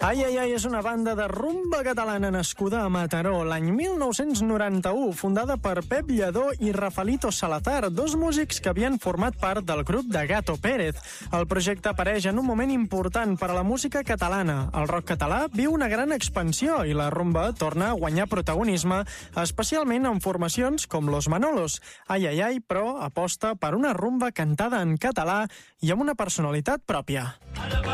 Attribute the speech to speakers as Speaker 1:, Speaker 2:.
Speaker 1: Ai, ai, ai, és una banda de rumba catalana nascuda a Mataró l'any 1991, fundada per Pep Lledó i Rafaelito Salazar, dos músics que havien format part del grup de Gato Pérez. El projecte apareix en un moment important per a la música catalana. El rock català viu una gran expansió i la rumba torna a guanyar protagonisme, especialment en formacions com Los Manolos. Ai, ai, ai, però aposta per una rumba cantada en català i amb una personalitat pròpia.